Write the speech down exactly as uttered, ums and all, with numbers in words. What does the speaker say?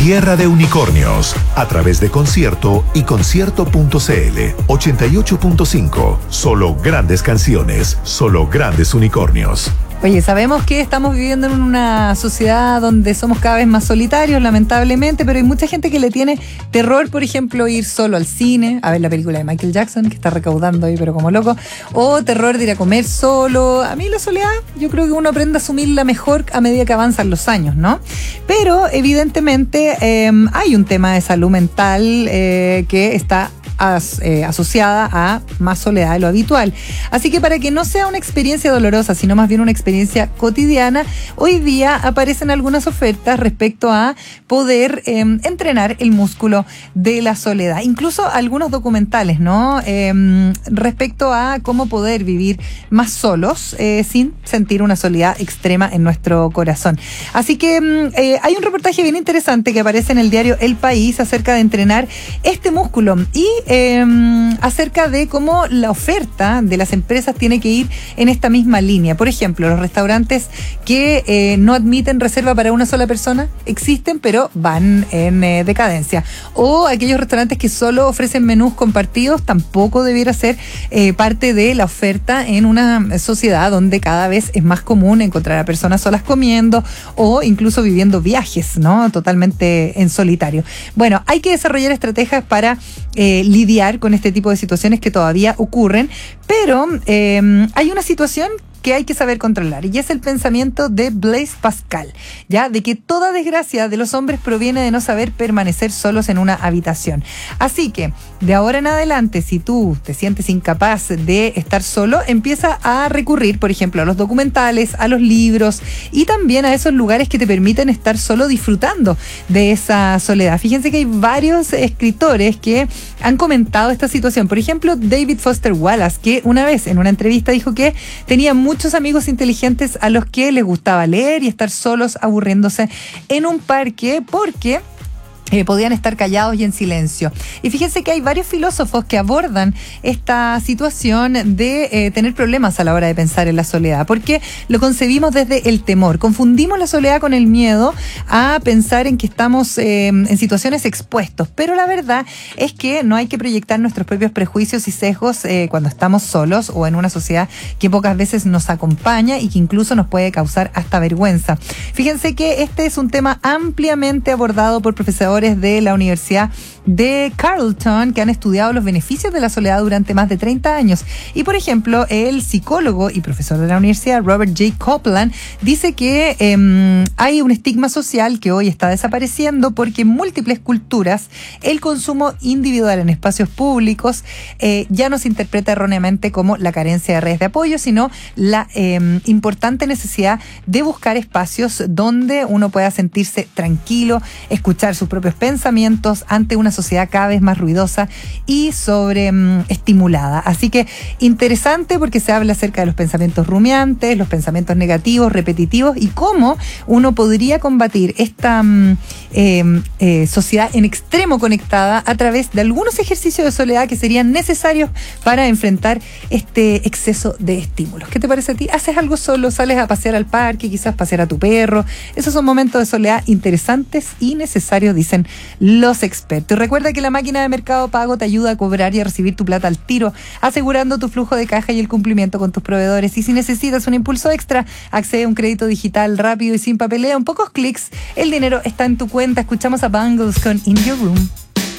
Tierra de Unicornios, a través de Concierto y concierto punto c l. ochenta y ocho punto cinco. Solo grandes canciones, solo grandes unicornios. Oye, sabemos que estamos viviendo en una sociedad donde somos cada vez más solitarios, lamentablemente, pero hay mucha gente que le tiene terror, por ejemplo, ir solo al cine, a ver la película de Michael Jackson, que está recaudando ahí, pero como loco, o terror de ir a comer solo. A mí la soledad, yo creo que uno aprende a asumirla mejor a medida que avanzan los años, ¿no? Pero, evidentemente, eh, hay un tema de salud mental eh, que está As, eh, asociada a más soledad de lo habitual. Así que para que no sea una experiencia dolorosa, sino más bien una experiencia cotidiana, hoy día aparecen algunas ofertas respecto a poder eh, entrenar el músculo de la soledad. Incluso algunos documentales, ¿no? Eh, respecto a cómo poder vivir más solos eh, sin sentir una soledad extrema en nuestro corazón. Así que eh, hay un reportaje bien interesante que aparece en el diario El País acerca de entrenar este músculo y Eh, acerca de cómo la oferta de las empresas tiene que ir en esta misma línea. Por ejemplo, los restaurantes que eh, no admiten reserva para una sola persona existen, pero van en eh, decadencia. O aquellos restaurantes que solo ofrecen menús compartidos tampoco debiera ser eh, parte de la oferta en una sociedad donde cada vez es más común encontrar a personas solas comiendo o incluso viviendo viajes, ¿no? Totalmente en solitario. Bueno, hay que desarrollar estrategias para eh, lidiar con este tipo de situaciones que todavía ocurren, pero eh, hay una situación que hay que saber controlar, y es el pensamiento de Blaise Pascal, ya, de que toda desgracia de los hombres proviene de no saber permanecer solos en una habitación. Así que, de ahora en adelante, si tú te sientes incapaz de estar solo, empieza a recurrir, por ejemplo, a los documentales, a los libros y también a esos lugares que te permiten estar solo disfrutando de esa soledad. Fíjense que hay varios escritores que han comentado esta situación. Por ejemplo, David Foster Wallace, que una vez en una entrevista dijo que tenía mucho muchos amigos inteligentes a los que les gustaba leer y estar solos aburriéndose en un parque porque Eh, podían estar callados y en silencio. Y fíjense que hay varios filósofos que abordan esta situación de eh, tener problemas a la hora de pensar en la soledad, porque lo concebimos desde el temor. Confundimos la soledad con el miedo a pensar en que estamos eh, en situaciones expuestos, pero la verdad es que no hay que proyectar nuestros propios prejuicios y sesgos eh, cuando estamos solos o en una sociedad que pocas veces nos acompaña y que incluso nos puede causar hasta vergüenza. Fíjense que este es un tema ampliamente abordado por profesores de la Universidad de Carleton que han estudiado los beneficios de la soledad durante más de treinta años. Y por ejemplo, el psicólogo y profesor de la universidad Robert J. Copeland dice que eh, hay un estigma social que hoy está desapareciendo porque en múltiples culturas el consumo individual en espacios públicos eh, ya no se interpreta erróneamente como la carencia de redes de apoyo, sino la eh, importante necesidad de buscar espacios donde uno pueda sentirse tranquilo, escuchar sus propios pensamientos ante una sociedad cada vez más ruidosa y sobreestimulada. Así que interesante porque se habla acerca de los pensamientos rumiantes, los pensamientos negativos, repetitivos y cómo uno podría combatir esta eh, eh, sociedad en extremo conectada a través de algunos ejercicios de soledad que serían necesarios para enfrentar este exceso de estímulos. ¿Qué te parece a ti? ¿Haces algo solo? ¿Sales a pasear al parque? Quizás pasear a tu perro. Esos son momentos de soledad interesantes y necesarios, dicen los expertos. Recuerda que la máquina de Mercado Pago te ayuda a cobrar y a recibir tu plata al tiro, asegurando tu flujo de caja y el cumplimiento con tus proveedores. Y si necesitas un impulso extra, accede a un crédito digital rápido y sin papeleo. En pocos clics, el dinero está en tu cuenta. Escuchamos a Bangles con In Your Room.